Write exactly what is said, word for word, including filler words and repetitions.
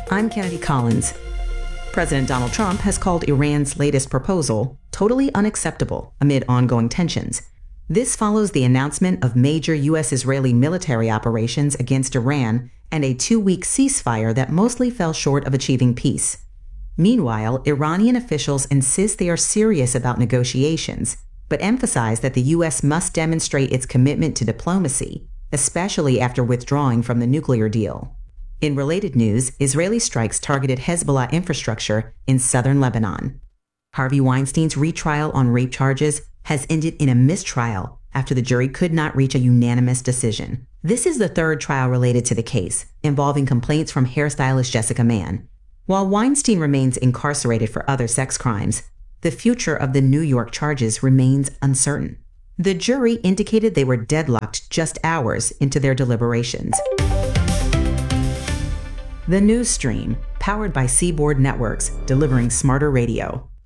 I'm Kennedy Collins. President Donald Trump has called Iran's latest proposal totally unacceptable amid ongoing tensions. This follows the announcement of major U S-Israeli military operations against Iran and a two-week ceasefire that mostly fell short of achieving peace. Meanwhile, Iranian officials insist they are serious about negotiations, but emphasize that the U S must demonstrate its commitment to diplomacy, especially after withdrawing from the nuclear deal. In related news, Israeli strikes targeted Hezbollah infrastructure in southern Lebanon. Harvey Weinstein's retrial on rape charges has ended in a mistrial after the jury could not reach a unanimous decision. This is the third trial related to the case, involving complaints from hairstylist Jessica Mann. While Weinstein remains incarcerated for other sex crimes, the future of the New York charges remains uncertain. The jury indicated they were deadlocked just hours into their deliberations. The News Stream, powered by Seaboard Networks, delivering smarter radio.